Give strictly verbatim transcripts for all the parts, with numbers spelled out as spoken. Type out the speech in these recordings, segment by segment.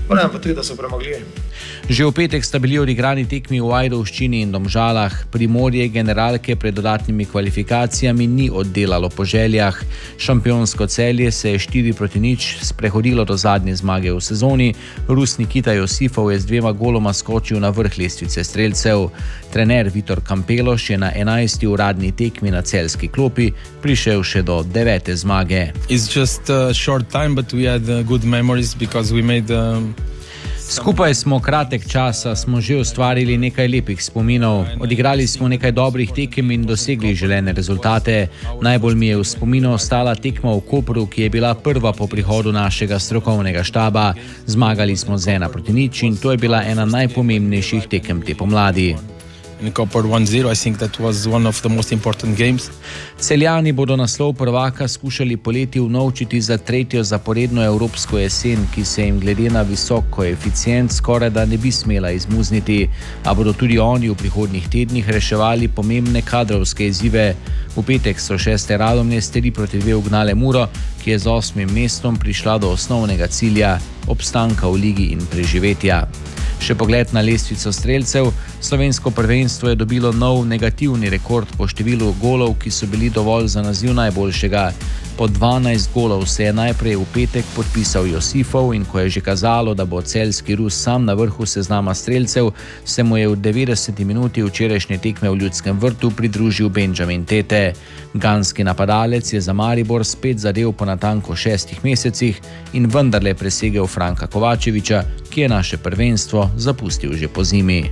Moram pa tudi, da so premagljivi. Že v petek sta bili odigrani tekmi v Ajdovščini in Domžalah. Primorje generalke pred dodatnimi kvalifikacijami ni oddelalo po željah. Šampionsko Celje se je štiri proti nič sprehodilo do zadnje zmage v sezoni. Rus Nikita Josifov je z dvema goloma skočil na vrh lestvice strelcev. Trener Vitor Kampeloš je na enajsti uradni tekmi na celjski klopi prišel še do devete zmage. It's just a short time, but we had uh, good memories because we made um... Skupaj smo kratek časa, smo že ustvarili nekaj lepih spominov. Odigrali smo nekaj dobrih tekem in dosegli želene rezultate. Najbolj mi je v spominu ostala tekma v Kopru, ki je bila prva po prihodu našega strokovnega štaba. Zmagali smo z ena proti nič in to je bila ena najpomembnejših tekem te pomladi. In Koper one zero, I think that was one of the most important games. Celjani bodo naslov prvaka skušali poleti unovčiti za tretjo zaporedno evropsko jesen, ki se jim glede na visok koeficient skoraj da ne bi smela izmuzniti, a bodo tudi oni v prihodnjih tednih reševali pomembne kadrovske izzive. V petek so šeste Radomlje s tri proti dve ugnale Muro, ki je z osmim mestom prišla do osnovnega cilja, obstanka v ligi in preživetja. Še pogled na lestvico strelcev. Slovensko prvenstvo je dobilo nov negativni rekord po številu golov, ki so bili dovolj za naziv najboljšega. Po dvanajst golov se je najprej v petek podpisal Josifov in ko je že kazalo, da bo celjski Rus sam na vrhu seznama strelcev, se mu je v devetdeseti minuti včerajšnje tekme v Ljudskem vrtu pridružil Benjamin Tete. Ganski napadalec je za Maribor spet zadel po natanko šestih mesecih in vendarle presegel Franka Kovačeviča, ki je naše prvenstvo zapustil že po zimi.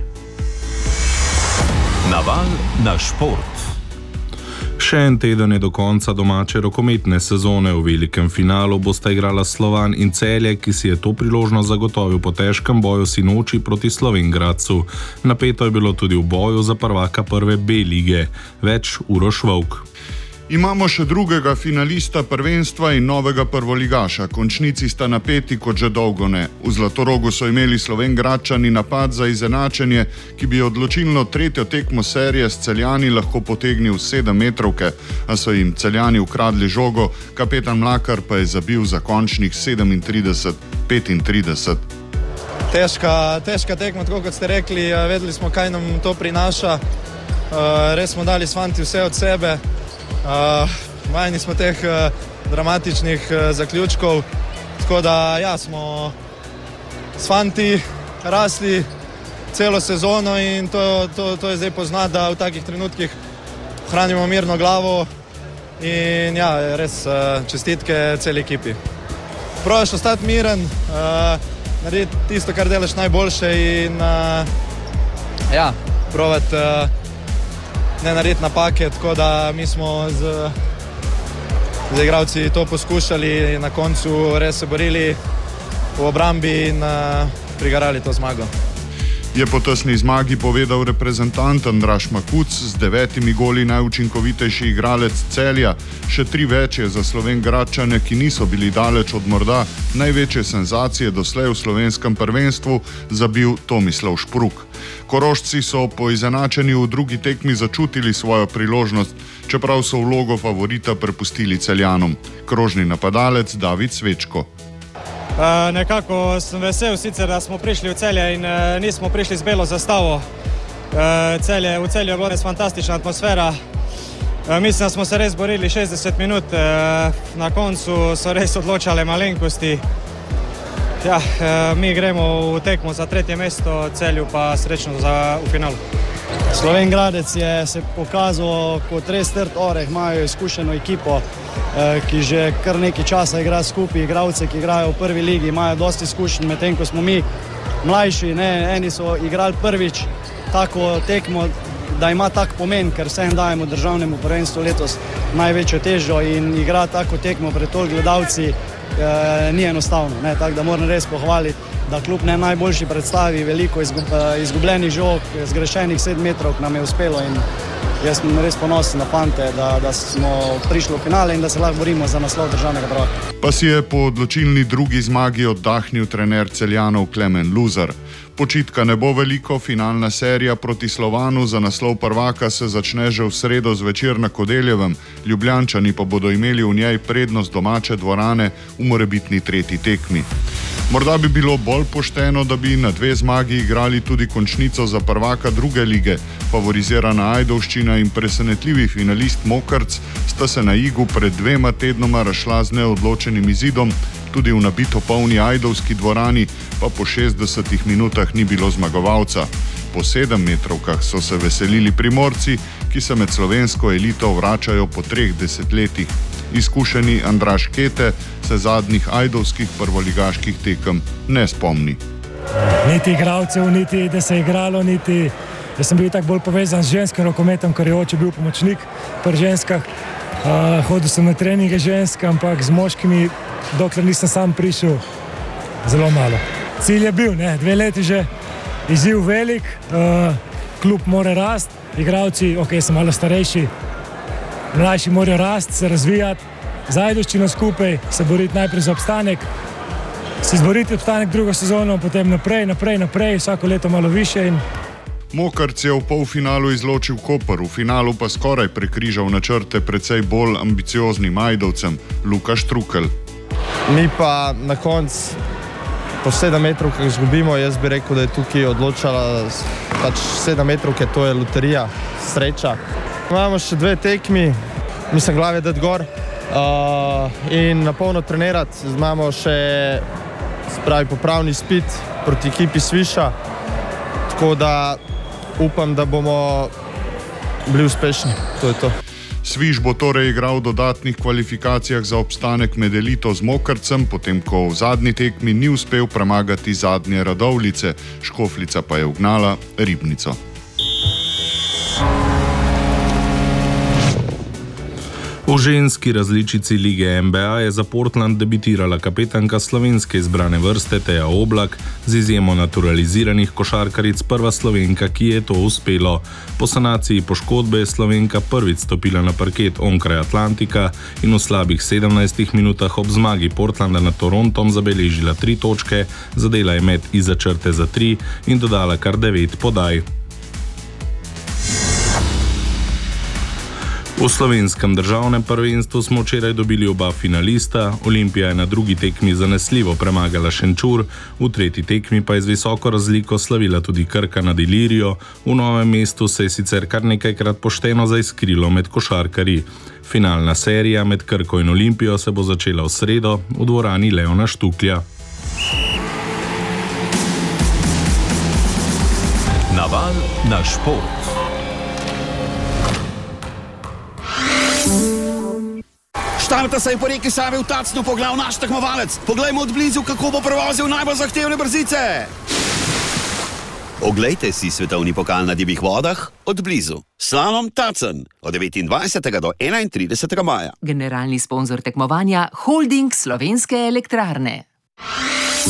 Naval na šport. Še en teden je do konca domače rokometne sezone. V velikem finalu bosta igrala Slovan in Celje, ki si je to priložnost zagotovil po težkem boju sinoči proti Slovenj Gradcu. Napeto je bilo tudi v boju za prvaka prve B lige. Več Uroš Vovk. Imamo še drugega finalista prvenstva in novega prvoligaša. Končnici sta napeti kot že dolgo ne. V Zlatorogu so imeli Slovenjgradčani napad za izenačenje, ki bi odločilno tretjo tekmo serije s Celjani lahko potegnil sedem metrovke, a so jim Celjani ukradli žogo, kapetan Mlakar pa je zabil za končnih sedemintrideset petintrideset. Težka, težka tekma, tako kot ste rekli, vedeli smo, kaj nam to prinaša. Res smo dali s fanti vse od sebe. Uh, vajeni smo teh uh, dramatičnih uh, zaključkov, tako da ja, smo s fanti rasli celo sezono in to, to, to je zdaj poznati, da v takih trenutkih hranimo mirno glavo in ja, res uh, čestitke celi ekipi. Probaš ostati miren, uh, narediti tisto, kar delaš najboljše in uh, ja, probati uh, ne narediti napake, tako da mi smo z, z igralci to poskušali in na koncu res se borili v obrambi in uh, prigarali to zmago. Je po tesni zmagi povedal reprezentant Andraž Makuc, z devetimi goli najučinkovitejši igralec Celja. Še tri več je za Slovenjgradčane, ki niso bili daleč od morda največje senzacije doslej v slovenskem prvenstvu, zabil Tomislav Špruk. Korošci so po izenačenju v drugi tekmi začutili svojo priložnost, čeprav so vlogo favorita prepustili Celjanom. Krožni napadalec David Svečko. Uh, nekako sem vesel sicer, da smo prišli v Celje in uh, nismo prišli z belo zastavo. Uh, celje, v Celju je bila res fantastična atmosfera. Uh, mislim, da smo se res borili šestdeset minut. Uh, na koncu so res odločale malenkosti. Ja, uh, mi gremo v tekmo za tretje mesto, Celju pa srečno za, v finalu. Slovenj Gradec je se pokazal kot res trd oreh, imajo izkušeno ekipo, ki že kar nekaj časa igra skupaj, igralce, ki igrajo v prvi ligi, imajo dosti izkušenj, medtem ko smo mi mlajši, ne, eni so igrali prvič tako tekmo, da ima tak pomen, ker vsem dajemo državnemu prvenstvu letos največjo težo in igra tako tekmo pred toliko gledalci eh, ni enostavno, ne, tako da moram res pohvaliti, da klub ne najboljši predstavi, veliko izgub, izgubljenih žog, zgrešenih sedem metrov nam je uspelo in jaz sem res ponosen na fante, da, da smo prišli v finale in da se lahko borimo za naslov državnega prvaka. Pa si je po odločilni drugi zmagi oddahnil trener Celjanov Klemen Luzar. Počitka ne bo veliko, finalna serija proti Slovanu za naslov prvaka se začne že v sredo zvečer na Kodeljevem, Ljubljančani pa bodo imeli v njej prednost domače dvorane v morebitni tretji tekmi. Morda bi bilo bolj pošteno, da bi na dve zmagi igrali tudi končnico za prvaka druge lige. Favorizirana Ajdovščina in presenetljivi finalist Mokrc sta se na Igu pred dvema tednoma razšla z neodločenim izidom, tudi v nabito polni ajdovski dvorani pa po šestdesetih minutah ni bilo zmagovalca. Po sedemmetrovkah so se veselili Primorci, ki se med slovensko elito vračajo po treh desetletjih. Izkušeni Andraž Kete se zadnjih ajdovskih prvoligaških tekem ne spomni. Niti igralcev, niti da se je igralo, niti jaz sem bil tako bolj povezan z ženskim rokometom, ker je oče bil pomočnik pri ženskah. Uh, hodil sem na treninge žensk, ampak z moškimi, dokler nisem sam prišel, zelo malo. Cilj je bil, ne, dve leti že, izziv velik, uh, klub mora rast, igralci, ok, sem malo starejši, mlajši morajo rast, se razvijati, z Ajdovščino skupaj, se boriti najprej za obstanek, se izboriti obstanek drugo sezono, potem naprej, naprej, naprej, vsako leto malo više. In... Mokrc je v polfinalu izločil Koper, v finalu pa skoraj prekrižal načrte precej bolj ambicioznim Ajdovcem, Luka Štrukelj. Mi pa na koncu po sedem metrovkah izgubimo, jaz bi rekel, da je tukaj odločala pač sedem metrovke, to je loterija, sreča. Imamo še dve tekmi, mislim glave dati gor uh, in na polno trenirati. Imamo še spravi popravni izpit proti ekipi Sviša, tako da upam, da bomo bili uspešni. To je to. Sviš bo torej igral v dodatnih kvalifikacijah za obstanek med elito z Mokrcem, potem ko v zadnji tekmi ni uspel premagati zadnje Radovljice, Škofljica pa je ugnala Ribnico. V ženski različici lige N B A je za Portland debitirala kapetanka slovenske izbrane vrste Teja Oblak, z izjemo naturaliziranih košarkaric prva Slovenka, ki je to uspelo. Po sanaciji poškodbe je Slovenka prvič stopila na parket onkraj Atlantika in v slabih sedemnajstih minutah ob zmagi Portlanda nad Torontom zabeležila tri točke, zadela je met izza črte za tri in dodala kar devet podaj. V slovenskem državnem prvenstvu smo včeraj dobili oba finalista. Olimpija je na drugi tekmi zanesljivo premagala Šenčur, v tretji tekmi pa je z visoko razliko slavila tudi Krka nad Ilirijo. V Novem mestu se je sicer kar nekajkrat pošteno zaiskrilo med košarkarji. Finalna serija med Krko in Olimpijo se bo začela v sredo v dvorani Leona Štuklja. Naval na šport. Štarta se je po reki Savi v Tacnu pogledal naš tekmovalec. Poglejmo od blizu, kako bo prevozil najbolj zahtevne brzice. Oglejte si svetovni pokal na divjih vodah od blizu. Slalom Tacen od devetindvajsetega do enaintridesetega maja. Generalni sponzor tekmovanja Holding Slovenske elektrarne.